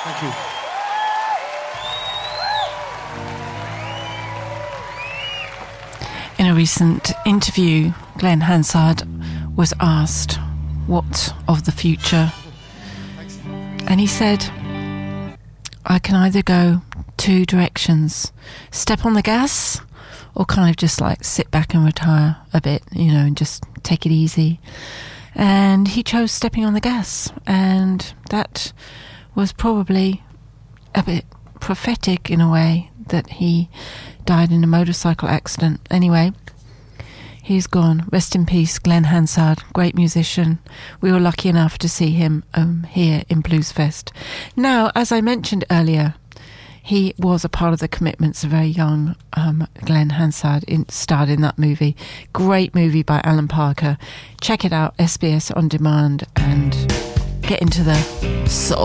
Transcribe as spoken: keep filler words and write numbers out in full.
Thank you. In a recent interview, Glenn Hansard was asked, what of the future? And he said, I can either go two directions, step on the gas, or kind of just like sit back and retire a bit, you know, and just take it easy. And he chose stepping on the gas, and that was probably a bit prophetic in a way, that he died in a motorcycle accident. Anyway, he's gone. Rest in peace, Glenn Hansard, great musician. We were lucky enough to see him um, here in Bluesfest. Now, as I mentioned earlier, he was a part of the Commitments, very young. Um, Glenn Hansard in, starred in that movie. Great movie by Alan Parker. Check it out, S B S On Demand, and get into the soul.